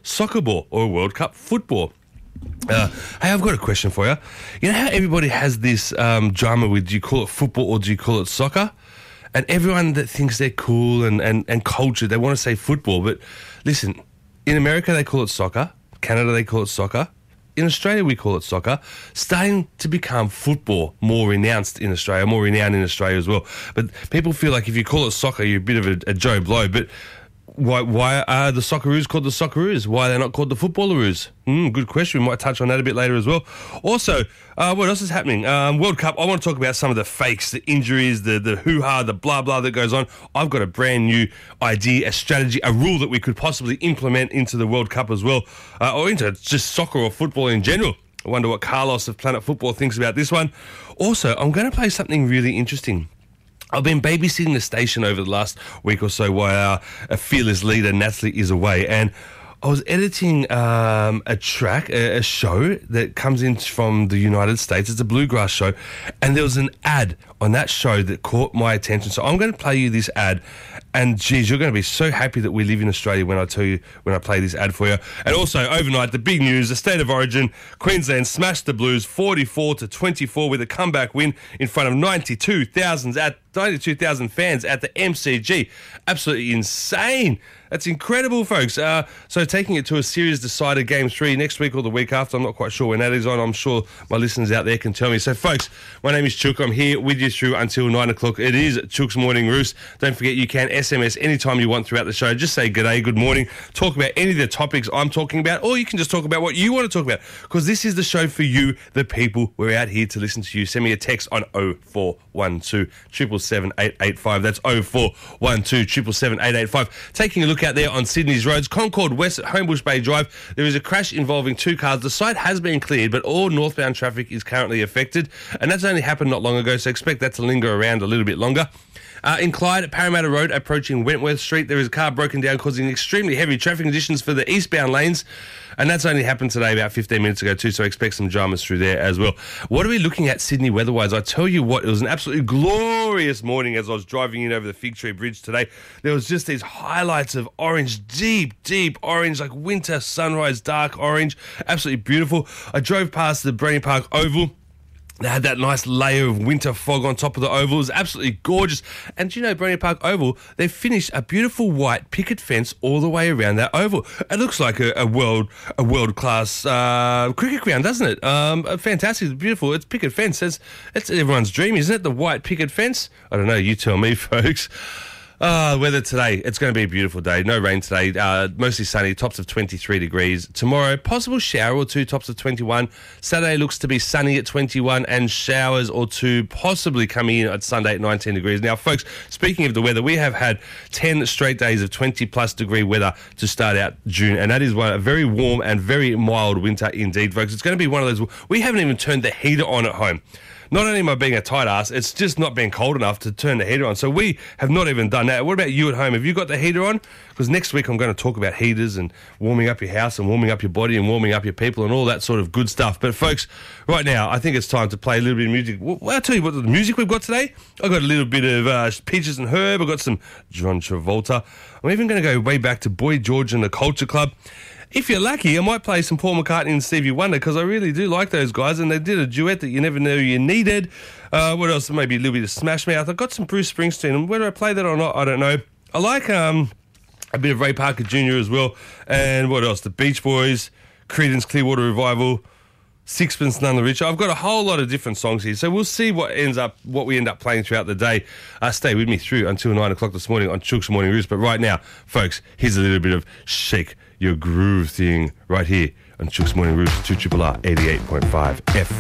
soccer ball or World Cup football. Hey, I've got a question for you. You know how everybody has this drama with, do you call it football or do you call it soccer? And everyone that thinks they're cool and cultured, they want to say football. But listen, in America they call it soccer. Canada they call it soccer. In Australia we call it soccer. Starting to become football more renowned in Australia as well. But people feel like if you call it soccer, you're a bit of a Joe Blow. But why are the Socceroos called the Socceroos? Why are they not called the Footballeroos? Good question. We might touch on that a bit later as well. Also, what else is happening? World Cup, I want to talk about some of the fakes, the injuries, the hoo-ha, the blah-blah that goes on. I've got a brand new idea, a strategy, a rule that we could possibly implement into the World Cup as well, or into just soccer or football in general. I wonder what Carlos of Planet Football thinks about this one. Also, I'm going to play something really interesting. I've been babysitting the station over the last week or so while our fearless leader, Natalie, is away. And I was editing a show that comes in from the United States. It's a bluegrass show. And there was an ad on that show that caught my attention. So I'm going to play you this ad. And, geez, you're going to be so happy that we live in Australia when I play this ad for you. And also, overnight, the big news, the State of Origin, Queensland smashed the Blues 44-24 with a comeback win in front of 92,000 fans at the MCG. Absolutely insane. That's incredible, folks. So taking it to a series decider, Game 3, next week or the week after. I'm not quite sure when that is on. I'm sure my listeners out there can tell me. So, folks, my name is Chook. I'm here with you through until 9 o'clock. It is Chook's Morning Roost. Don't forget you can SMS anytime you want throughout the show. Just say g'day, good morning. Talk about any of the topics I'm talking about, or you can just talk about what you want to talk about, because this is the show for you, the people. We're out here to listen to you. Send me a text on 0412 777 885. That's 0412 777 885. Taking a look out there on Sydney's roads, Concord West at Homebush Bay Drive, there is a crash involving two cars. The site has been cleared, but all northbound traffic is currently affected, and that's only happened not long ago, so expect that to linger around a little bit longer. In Clyde, at Parramatta Road, approaching Wentworth Street, there is a car broken down, causing extremely heavy traffic conditions for the eastbound lanes, and that's only happened today about 15 minutes ago too, so expect some dramas through there as well. What are we looking at Sydney weather-wise? I tell you what, it was an absolutely glorious morning as I was driving in over the Fig Tree Bridge today. There was just these highlights of orange, deep orange, like winter sunrise, dark orange, absolutely beautiful. I drove past the Brenny Park Oval. They had that nice layer of winter fog on top of the oval. It was absolutely gorgeous. And do you know, Brenny Park Oval, they've finished a beautiful white picket fence all the way around that oval. It looks like a world-class cricket ground, doesn't it? Fantastic, beautiful. It's picket fence. It's everyone's dream, isn't it? The white picket fence. I don't know. You tell me, folks. Weather today, it's going to be a beautiful day. No rain today, mostly sunny, tops of 23 degrees. Tomorrow, possible shower or two, tops of 21. Saturday looks to be sunny at 21 and showers or two possibly coming in at Sunday at 19 degrees. Now, folks, speaking of the weather, we have had 10 straight days of 20-plus degree weather to start out June, and that is a very warm and very mild winter indeed, folks. It's going to be one of those, we haven't even turned the heater on at home. Not only am I being a tight ass, it's just not been cold enough to turn the heater on. So we have not even done that. What about you at home? Have you got the heater on? Because next week I'm going to talk about heaters and warming up your house and warming up your body and warming up your people and all that sort of good stuff. But folks, right now I think it's time to play a little bit of music. Well, I'll tell you what the music we've got today. I've got a little bit of Peaches and Herb. I've got some John Travolta. I'm even going to go way back to Boy George and the Culture Club. If you're lucky, I might play some Paul McCartney and Stevie Wonder, because I really do like those guys, and they did a duet that you never knew you needed. What else? Maybe a little bit of Smash Mouth. I've got some Bruce Springsteen, and whether I play that or not, I don't know. I like a bit of Ray Parker Jr. as well. And what else? The Beach Boys, Creedence Clearwater Revival, Sixpence None the Richer. I've got a whole lot of different songs here, so we'll see what we end up playing throughout the day. Stay with me through until 9 o'clock this morning on Chook's Morning Roost. But right now, folks, here's a little bit of Shake Your Groove thing right here on Chook's Morning Roost, 2RRR 88.5 F.